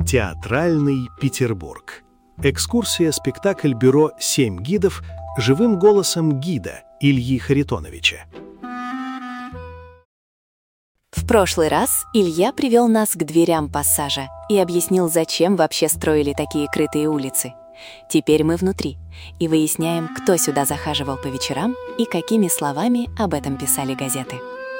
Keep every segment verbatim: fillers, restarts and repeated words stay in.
Театральный Петербург. Экскурсия-спектакль бюро «Семь гидов» живым голосом гида Ильи Харитоновича. В прошлый раз Илья привел нас к дверям пассажа и объяснил, зачем вообще строили такие крытые улицы. Теперь мы внутри и выясняем, кто сюда захаживал по вечерам и какими словами об этом писали газеты.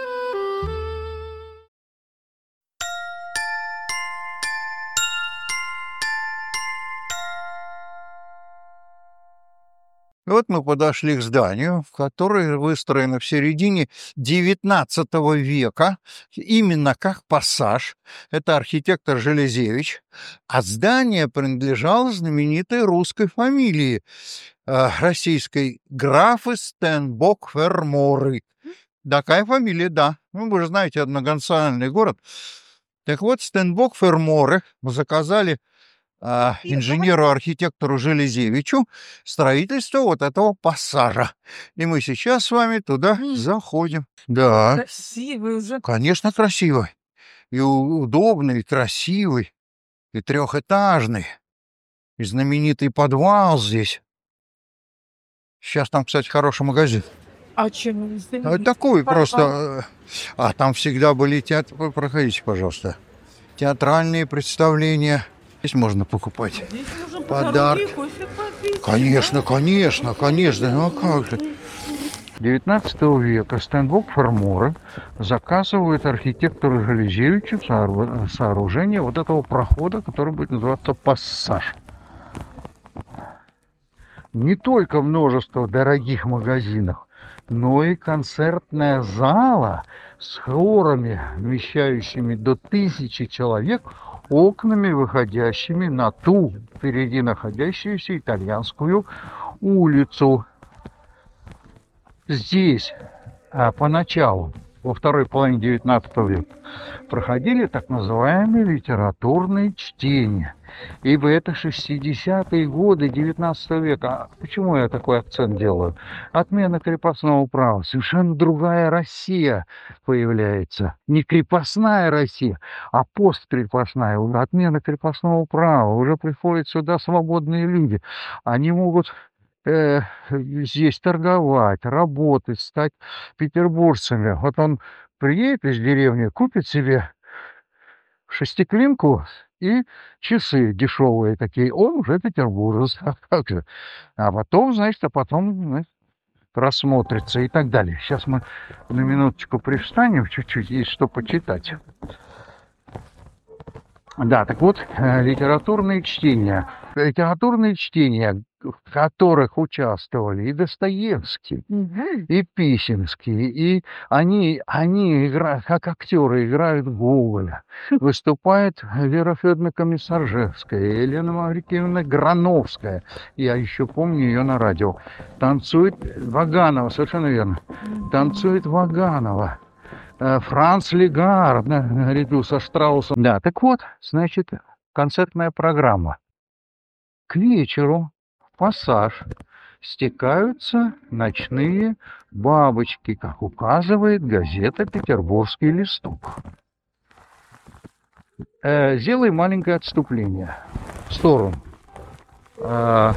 Вот мы подошли к зданию, которое выстроено в середине девятнадцатого века, именно как пассаж. Это архитектор Железевич. А здание принадлежало знаменитой русской фамилии, э, российской, графы Стенбок-Ферморы. Такая фамилия, да. Ну, вы же знаете, однонациональный город. Так вот, Стенбок-Ферморы заказали инженеру-архитектору Железевичу строительство вот этого пассажа. И мы сейчас с вами туда заходим. Да. Красивый уже. Конечно, красивый. И удобный, и красивый, и трехэтажный. И знаменитый подвал здесь. Сейчас там, кстати, хороший магазин. А чем? А такой просто. А там всегда были театры. Проходите, пожалуйста. Театральные представления. Здесь можно покупать подарки. Конечно, конечно, конечно. Ну а как же? девятнадцатого века Стенбок-Ферморы заказывают архитектору Железевичу сооружение вот этого прохода, который будет называться пассаж. Не только множество дорогих магазинов, но и концертная зала с хорами, вмещающими до тысячи человек, окнами, выходящими на ту впереди находящуюся итальянскую улицу. Здесь а, поначалу, во второй половине девятнадцатого века, проходили так называемые литературные чтения. Ибо это шестидесятые годы девятнадцатого века. Почему я такой акцент делаю? Отмена крепостного права. Совершенно другая Россия появляется. Не крепостная Россия, а посткрепостная. Отмена крепостного права. Уже приходят сюда свободные люди. Они могут э, здесь торговать, работать, стать петербуржцами. Вот он приедет из деревни, купит себе шестиклинку и часы дешевые такие. Он уже петербуржец. А как же? А потом, значит, а потом, значит, рассмотрится и так далее. Сейчас мы на минуточку привстанем, чуть-чуть есть что почитать. Да, так вот, литературные чтения. Литературные чтения, в которых участвовали и Достоевский, угу. и Писемский, и они, они играют, как актеры играют Гоголя. Выступает Вера Федоровна Комиссаржевская, Елена Маврикиевна Грановская. Я еще помню ее на радио. Танцует Ваганова, совершенно верно. Танцует Ваганова. Франц Легар наряду со Штраусом. Да, так вот, значит, концертная программа. К вечеру в пассаж стекаются ночные бабочки, как указывает газета «Петербургский листок». Э, сделай маленькое отступление в сторону. Э,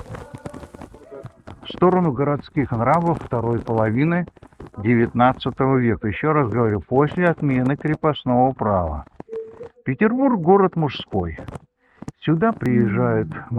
в сторону городских нравов второй половины девятнадцатого века. Еще раз говорю, после отмены крепостного права. Петербург — город мужской. Сюда приезжают